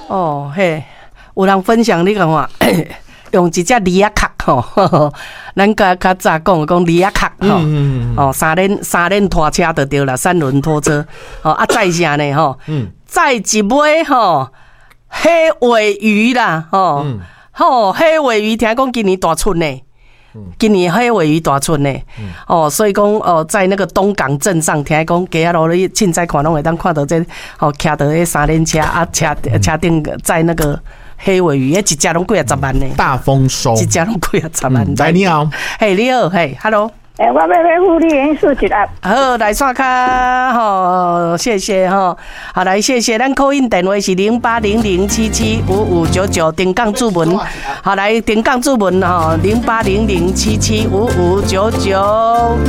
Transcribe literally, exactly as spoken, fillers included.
哦嘿，有人分享你讲话。用一只梨仔壳吼，咱较较早讲讲梨仔壳吼，哦三轮三轮拖车就对啦，三轮拖车，哦啊载啥呢吼？载一尾吼黑尾鱼啦，吼吼黑尾鱼，听讲今年大春呢，今年黑尾鱼大春呢，哦所以讲哦在那个东港镇上，听讲街仔路你凊彩看拢会当看到这，哦骑到迄三轮车啊车车顶载那个。黑尾鱼，一只拢几啊十万呢？ 大丰收， 一只拢几啊十万。 来，你好， 嘿，你好，嘿 ，Hello。 诶，我要要付你元素一盒。 好，来刷卡吼，谢谢吼。好，来谢谢，咱扣印电话是零八零零七七五五九九，顶杠注文。好，来顶杠注文吼，零八零零七七五五九九。